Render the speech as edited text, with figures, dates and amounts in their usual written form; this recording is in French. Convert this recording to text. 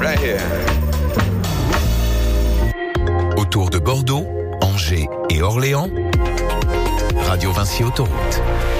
right here. Autour de Bordeaux, Angers et Orléans, Radio Vinci Autoroute.